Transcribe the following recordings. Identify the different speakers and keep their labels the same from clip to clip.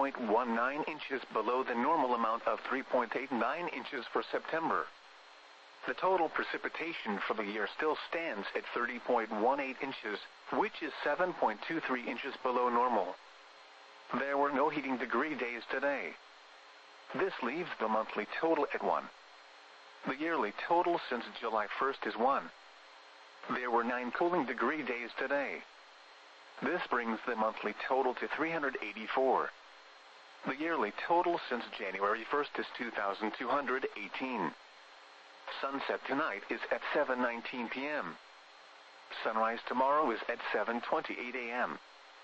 Speaker 1: 3.19 inches below the normal amount of 3.89 inches for September. The total precipitation for the year still stands at 30.18 inches, which is 7.23 inches below normal. There were no heating degree days today. This leaves the monthly total at 1. The yearly total since July 1st is 1. There were 9 cooling degree days today. This brings the monthly total to 384. The yearly total since January 1st is 2,218. Sunset tonight is at 7:19 p.m. Sunrise tomorrow is at 7:28 a.m.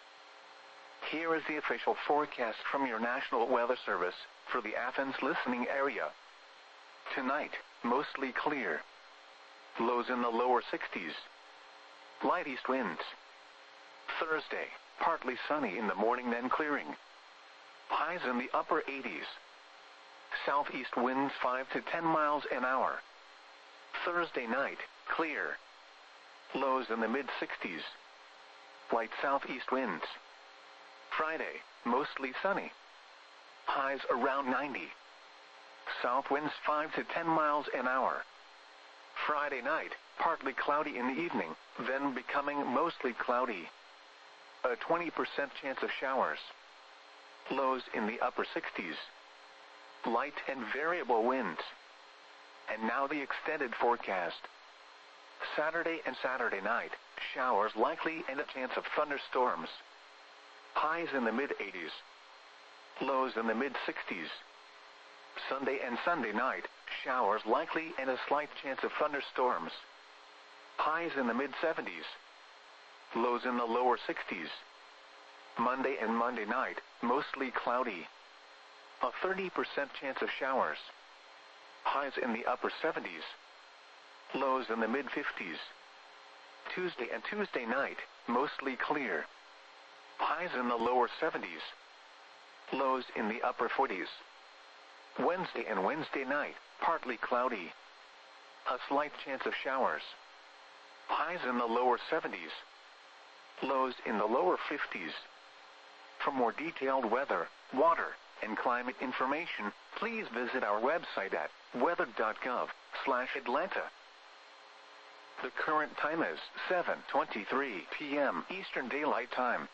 Speaker 1: Here is the official forecast from your National Weather Service for the Athens listening area. Tonight, mostly clear. Lows in the lower 60s. Light east winds. Thursday, partly sunny in the morning then clearing. Highs in the upper 80s. Southeast winds 5 to 10 miles an hour. Thursday night, clear. Lows in the mid-60s. Light southeast winds. Friday, mostly sunny. Highs around 90. South winds 5 to 10 miles an hour. Friday night, partly cloudy in the evening, then becoming mostly cloudy. A 20% chance of showers. Lows in the upper 60s. Light and variable winds. And now the extended forecast. Saturday and Saturday night, showers likely and a chance of thunderstorms. Highs in the mid-80s. Lows in the mid-60s. Sunday and Sunday night, showers likely and a slight chance of thunderstorms. Highs in the mid-70s. Lows in the lower 60s. Monday and Monday night, mostly cloudy. A 30% chance of showers. Highs in the upper 70s. Lows in the mid-50s. Tuesday and Tuesday night, mostly clear. Highs in the lower 70s. Lows in the upper 40s. Wednesday and Wednesday night, partly cloudy. A slight chance of showers. Highs in the lower 70s. Lows in the lower 50s. For more detailed weather, water, and climate information, please visit our website at weather.gov/Atlanta. The current time is 7:23 p.m. Eastern Daylight Time.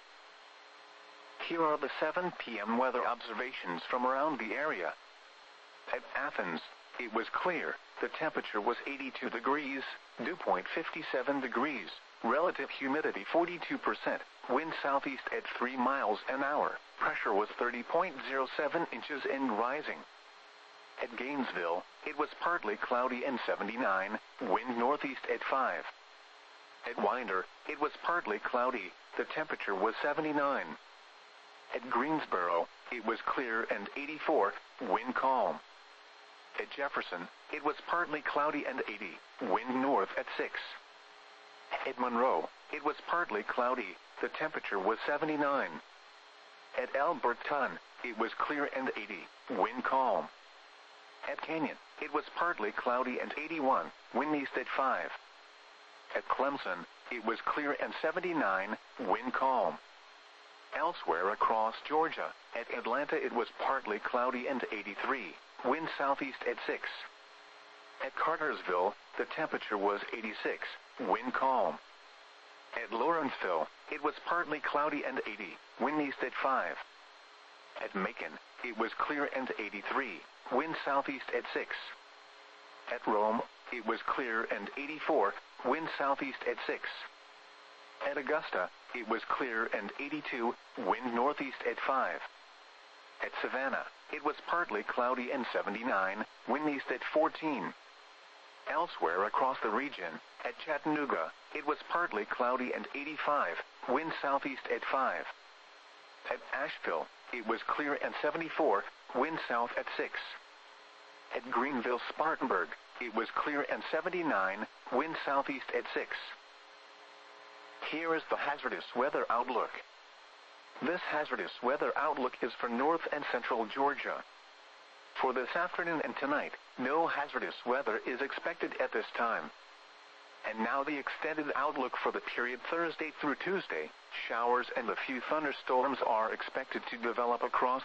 Speaker 1: Here are the 7 p.m. weather observations from around the area. At Athens, it was clear. The temperature was 82 degrees, dew point 57 degrees, relative humidity 42%, wind southeast at 3 miles an hour, pressure was 30.07 inches and rising. At Gainesville, it was partly cloudy and 79, wind northeast at 5. At Winder, it was partly cloudy, the temperature was 79. At Greensboro, it was clear and 84, wind calm. At Jefferson, it was partly cloudy and 80, wind north at 6. At Monroe, it was partly cloudy, the temperature was 79. At Alberton, it was clear and 80, wind calm. At Canyon, it was partly cloudy and 81, wind east at 5. At Clemson, it was clear and 79, wind calm. Elsewhere across Georgia, at Atlanta it was partly cloudy and 83, wind southeast at 6. At Cartersville, the temperature was 86, wind calm. At Lawrenceville, it was partly cloudy and 80, wind east at 5. At Macon, it was clear and 83, wind southeast at 6. At Rome, it was clear and 84, wind southeast at 6. At Augusta, it was clear and 82, wind northeast at 5. At Savannah, it was partly cloudy and 79, wind east at 14. Elsewhere across the region, at Chattanooga, it was partly cloudy and 85, wind southeast at 5. At Asheville, it was clear and 74, wind south at 6. At Greenville-Spartanburg, it was clear and 79, wind southeast at 6. Here is the hazardous weather outlook. This hazardous weather outlook is for north and central Georgia. For this afternoon and tonight, no hazardous weather is expected at this time. And now the extended outlook for the period Thursday through Tuesday. Showers and a few thunderstorms are expected to develop across